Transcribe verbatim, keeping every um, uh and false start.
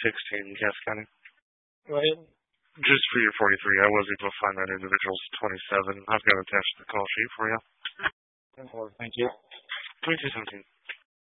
sixteen, Cass County. Right. Just for your forty-three, I was able to find that individual's twenty-seven. I've got attached the call sheet for you. Thank you. twenty-two seventeen.